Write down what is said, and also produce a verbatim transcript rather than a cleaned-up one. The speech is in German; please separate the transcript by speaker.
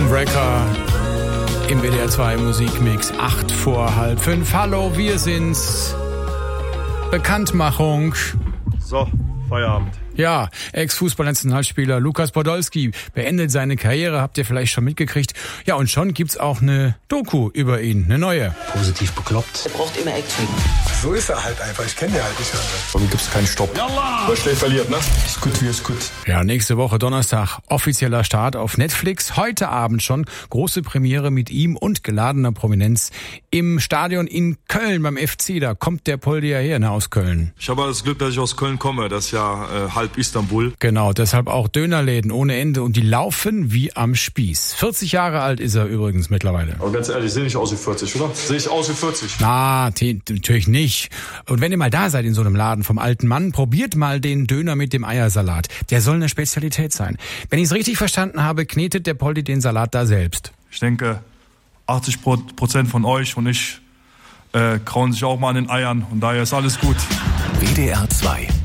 Speaker 1: Breaker im W D R zwei Musikmix, acht vor halb fünf. Hallo, wir sind's. Bekanntmachung.
Speaker 2: So, Feierabend.
Speaker 1: Ja, Ex-Fußball-Nationalspieler Lukas Podolski beendet seine Karriere, habt ihr vielleicht schon mitgekriegt. Ja, und schon gibt's auch eine Doku über ihn, eine neue.
Speaker 3: Positiv bekloppt.
Speaker 4: Er braucht immer Action.
Speaker 5: So ist er halt einfach, ich kenne den halt nicht anders.
Speaker 2: Und gibt's keinen Stopp.
Speaker 5: Yalla! Wer schlecht verliert, ne?
Speaker 2: Ist gut, wie ist gut.
Speaker 1: Ja, nächste Woche Donnerstag offizieller Start auf Netflix. Heute Abend schon große Premiere mit ihm und geladener Prominenz im Stadion in Köln beim F C. Da kommt der Poldi ja her, ne, aus Köln.
Speaker 2: Ich habe das Glück, dass ich aus Köln komme. Das ist ja äh, halb Istanbul.
Speaker 1: Genau, deshalb auch Dönerläden ohne Ende und die laufen wie am Spieß. vierzig Jahre alt ist er übrigens mittlerweile.
Speaker 2: Aber ganz ehrlich, sehe ich aus wie vierzig, oder? Sehe ich aus wie vierzig?
Speaker 1: Na, t- natürlich nicht. Und wenn ihr mal da seid in so einem Laden vom alten Mann, probiert mal den Döner mit dem Eiersalat. Der soll eine Spezialität sein. Wenn ich es richtig verstanden habe, knetet der Poldi den Salat da selbst.
Speaker 2: Ich denke, achtzig Prozent von euch und ich äh, krauen sich auch mal an den Eiern und daher ist alles gut.
Speaker 3: W D R zwei